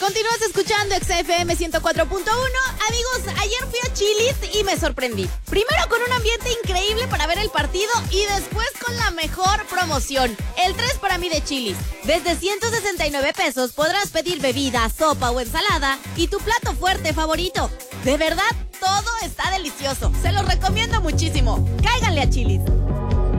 Continúas escuchando XFM 104.1. Amigos, ayer fui a Chili's y me sorprendí. Primero con un ambiente increíble para ver el partido y después con la mejor promoción. El 3 para mí de Chili's. Desde 169 pesos podrás pedir bebida, sopa o ensalada y tu plato fuerte favorito. De verdad, todo está delicioso. Se los recomiendo muchísimo. Cáiganle a Chili's.